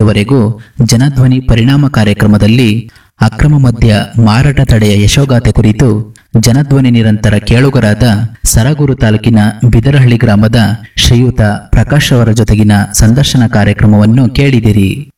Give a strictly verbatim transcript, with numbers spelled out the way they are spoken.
ಇದುವರೆಗೂ ಜನಧ್ವನಿ ಪರಿಣಾಮ ಕಾರ್ಯಕ್ರಮದಲ್ಲಿ ಅಕ್ರಮ ಮದ್ಯ ಮಾರಾಟ ತಡೆಯ ಯಶೋಗಾಥೆ ಕುರಿತು ಜನಧ್ವನಿ ನಿರಂತರ ಕೇಳುಗರಾದ ಸರಗೂರು ತಾಲೂಕಿನ ಬಿದರಹಳ್ಳಿ ಗ್ರಾಮದ ಶ್ರೀಯುತ ಪ್ರಕಾಶ್ ಅವರ ಜೊತೆಗಿನ ಸಂದರ್ಶನ ಕಾರ್ಯಕ್ರಮವನ್ನು ಕೇಳಿದಿರಿ.